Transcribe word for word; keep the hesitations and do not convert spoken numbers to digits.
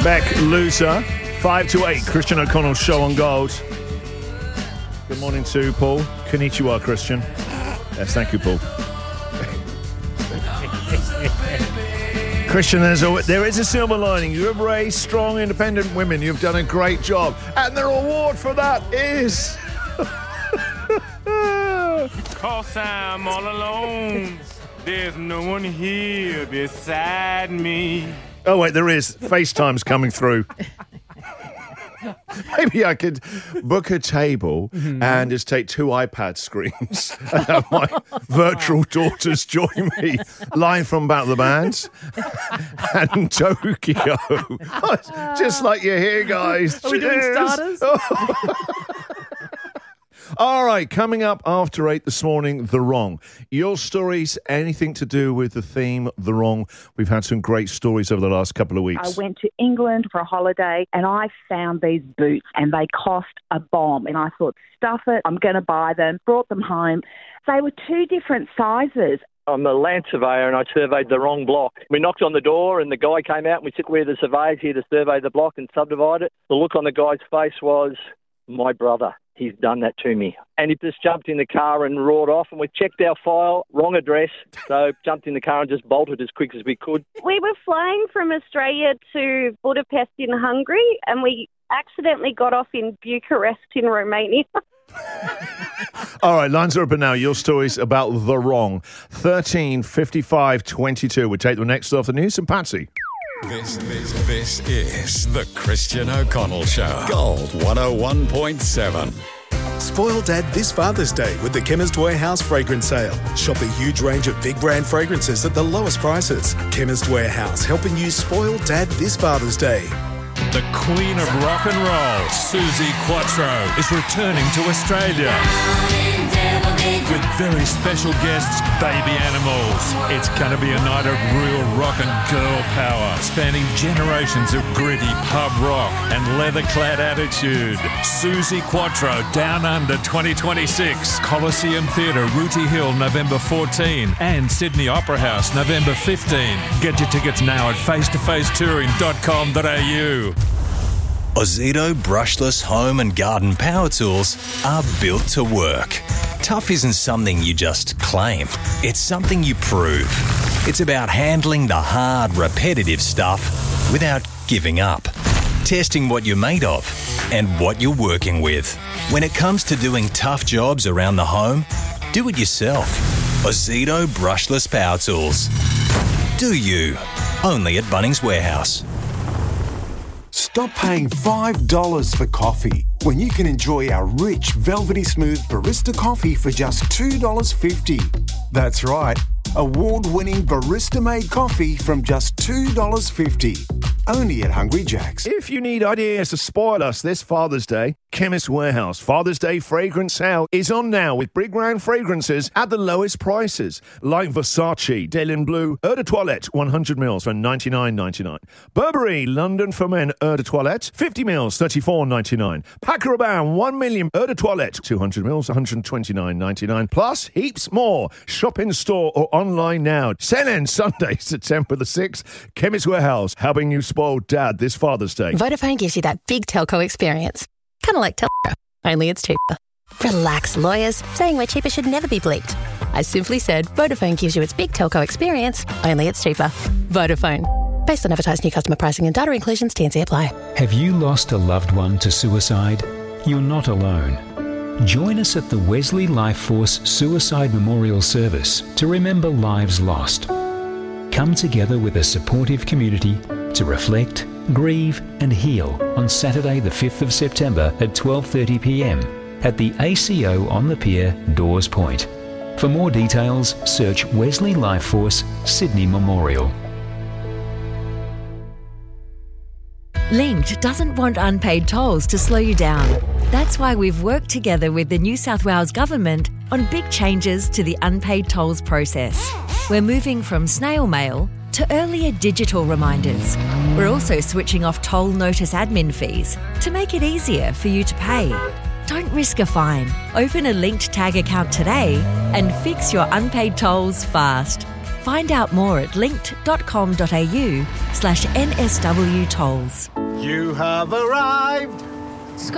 Beck, Loser. Five to eight, Christian O'Connell show on Gold. Good morning to Paul. Konnichiwa, Christian. Yes, thank you, Paul. Christian, there's a, there is a silver lining. You have raised strong, independent women. You've done a great job. And the reward for that is... Cause I'm all alone. There's no one here beside me. Oh, wait, there is. FaceTime's coming through. Maybe I could book a table mm-hmm. and just take two iPad screens and have my virtual daughters join me live from Battle of the Bands and Tokyo. Just like you're here, guys. Are we doing starters? All right, coming up after eight this morning, The Wrong. Your stories, anything to do with the theme, The Wrong. We've had some great stories over the last couple of weeks. I went to England for a holiday and I found these boots and they cost a bomb. And I thought, stuff it, I'm going to buy them. Brought them home. They were two different sizes. I'm a land surveyor and I surveyed the wrong block. We knocked on the door and the guy came out and we said, we're the surveyors here to survey the block and subdivide it. The look on the guy's face was, my brother. He's done that to me. And he just jumped in the car and roared off, and we checked our file, wrong address, so jumped in the car and just bolted as quick as we could. We were flying from Australia to Budapest in Hungary, and we accidentally got off in Bucharest in Romania. All right, lines are open now. Your stories about The Wrong. thirteen fifty-five twenty-two. We take the next off the news and Patsy. This, this, this is the Christian O'Connell Show. Gold one oh one point seven. Spoil Dad this Father's Day with the Chemist Warehouse fragrance sale. Shop a huge range of big brand fragrances at the lowest prices. Chemist Warehouse, helping you spoil Dad this Father's Day. The Queen of Rock and Roll, Suzi Quatro, is returning to Australia with very special guests, Baby Animals. It's going to be a night of real rock and girl power, spanning generations of gritty pub rock and leather-clad attitude. Suzi Quatro, Down Under twenty twenty-six, Coliseum Theatre, Rooty Hill, November fourteenth, and Sydney Opera House, November fifteenth. Get your tickets now at face to face touring dot com dot a u. Ozito brushless home and garden power tools are built to work. Tough isn't something you just claim. It's something you prove. It's about handling the hard, repetitive stuff without giving up. Testing what you're made of and what you're working with. When it comes to doing tough jobs around the home, do it yourself. Ozito brushless power tools. Do you? Only at Bunnings Warehouse. Stop paying five dollars for coffee when you can enjoy our rich, velvety smooth barista coffee for just two dollars fifty. That's right, award-winning barista-made coffee from just two dollars fifty. Only at Hungry Jack's. If you need ideas to spoil us this Father's Day, Chemist Warehouse Father's Day fragrance sale is on now with big brand fragrances at the lowest prices, like Versace Daylin Blue Eau de Toilette one hundred mils for ninety-nine ninety-nine. Burberry London for Men Eau de Toilette fifty mils thirty-four ninety-nine. Paco Rabanne one million Eau de Toilette two hundred mils one hundred twenty-nine ninety-nine. Plus heaps more. Shop in store or online now. Sale ends Sunday, September the sixth. Chemist Warehouse helping you spoil Dad this Father's Day. Vodafone gives you that big telco experience. Kind of like Telco, only it's cheaper. Relax, lawyers. Saying we're cheaper should never be bleeped. I simply said Vodafone gives you its big telco experience, only it's cheaper. Vodafone. Based on advertised new customer pricing and data inclusions, T and C apply. Have you lost a loved one to suicide? You're not alone. Join us at the Wesley Life Force Suicide Memorial Service to remember lives lost. Come together with a supportive community to reflect, grieve and heal on Saturday the fifth of September at twelve thirty p m at the A C O on the Pier, Dawes Point. For more details, search Wesley Life Force Sydney Memorial. Linked doesn't want unpaid tolls to slow you down. That's why we've worked together with the New South Wales Government on big changes to the unpaid tolls process. We're moving from snail mail to earlier digital reminders. We're also switching off toll notice admin fees to make it easier for you to pay. Don't risk a fine. Open a Linked Tag account today and fix your unpaid tolls fast. Find out more at linkt.com.au slash NSW tolls. You have arrived